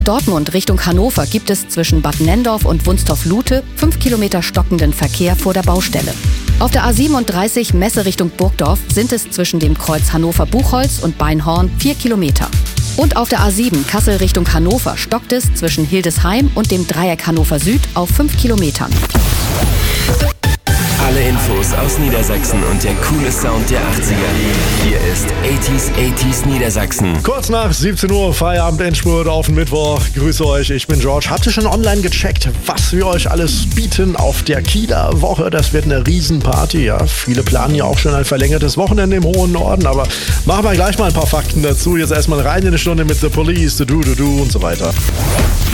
Dortmund Richtung Hannover gibt es zwischen Bad Nenndorf und Wunstorf-Lute 5 Kilometer stockenden Verkehr vor der Baustelle. Auf der A37 Messe Richtung Burgdorf sind es zwischen dem Kreuz Hannover-Buchholz und Beinhorn 4 Kilometer. Und auf der A7 Kassel Richtung Hannover stockt es zwischen Hildesheim und dem Dreieck Hannover Süd auf 5 Kilometern. Alle Infos aus Niedersachsen und der coole Sound der 80er. Hier ist 80s Niedersachsen. Kurz nach 17 Uhr, Feierabend-Endspurt auf den Mittwoch. Grüße euch, ich bin George. Habt ihr schon online gecheckt, was wir euch alles bieten auf der Kieler Woche? Das wird eine Riesenparty, ja. Viele planen ja auch schon ein verlängertes Wochenende im hohen Norden, aber machen wir gleich mal ein paar Fakten dazu. Jetzt erstmal rein in eine Stunde mit The Police, The Do und so weiter.